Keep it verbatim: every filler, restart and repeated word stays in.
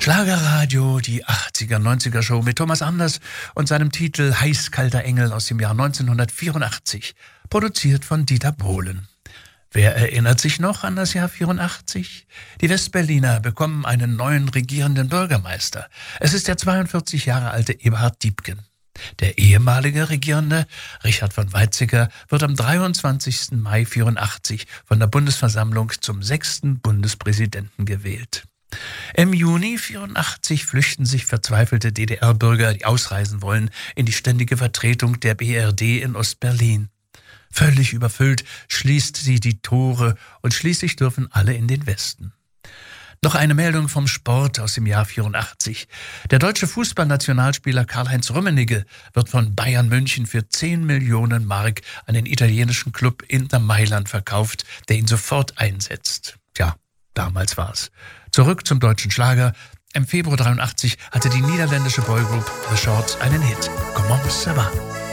Schlagerradio, die achtziger, neunziger Show mit Thomas Anders und seinem Titel Heiß-kalter Engel aus dem Jahr neunzehnhundertvierundachtzig, produziert von Dieter Bohlen. Wer erinnert sich noch an das Jahr vierundachtzig? Die Westberliner bekommen einen neuen regierenden Bürgermeister. Es ist der zweiundvierzig Jahre alte Eberhard Diepgen. Der ehemalige Regierende, Richard von Weizsäcker, wird am dreiundzwanzigsten Mai vierundachtzig von der Bundesversammlung zum sechsten Bundespräsidenten gewählt. Im Juni vierundachtzig flüchten sich verzweifelte D D R-Bürger, die ausreisen wollen, in die ständige Vertretung der B R D in Ostberlin. Völlig überfüllt schließt sie die Tore und schließlich dürfen alle in den Westen. Noch eine Meldung vom Sport aus dem Jahr vierundachtzig. Der deutsche Fußballnationalspieler Karl-Heinz Rummenigge wird von Bayern München für zehn Millionen Mark an den italienischen Club Inter Mailand verkauft, der ihn sofort einsetzt. Tja, damals war's. Zurück zum deutschen Schlager. Im Februar dreiundachtzig hatte die niederländische Boygroup The Shorts einen Hit. Comment ça va?